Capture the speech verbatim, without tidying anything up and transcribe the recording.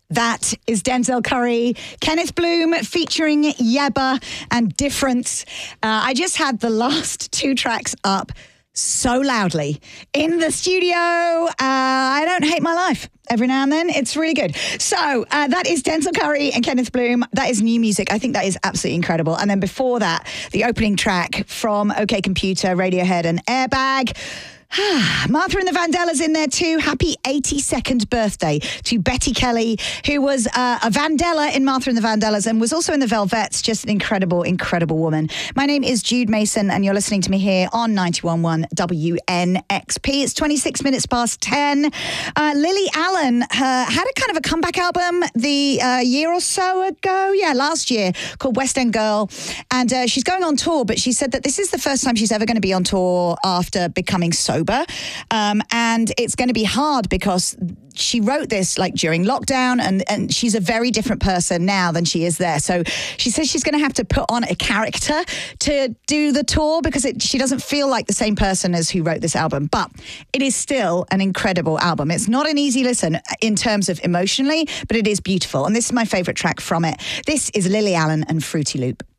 That is Denzel Curry, Kenneth Bloom featuring Yebba and Difference. Uh, I just had the last two tracks up so loudly in the studio. Uh, I don't hate my life. Every now and then, it's really good. So uh, that is Denzel Curry and Kenneth Bloom. That is new music. I think that is absolutely incredible. And then before that, the opening track from OK Computer, Radiohead and Airbag. Martha and the Vandellas in there too. Happy eighty-second birthday to Betty Kelly, who was uh, a Vandella in Martha and the Vandellas and was also in the Velvets. Just an incredible, incredible woman. My name is Jude Mason and you're listening to me here on ninety-one point one W N X P. It's twenty-six minutes past ten. Uh, Lily Allen uh, had a kind of a comeback album the uh, year or so ago. Yeah, last year, called West End Girl. And uh, she's going on tour, but she said that this is the first time she's ever going to be on tour after becoming sober. Um, and it's going to be hard because she wrote this like during lockdown and, and she's a very different person now than she is there. So she says she's going to have to put on a character to do the tour because it, she doesn't feel like the same person as who wrote this album. But it is still an incredible album. It's not an easy listen in terms of emotionally, but it is beautiful. And this is my favorite track from it. This is Lily Allen and Fruity Loop.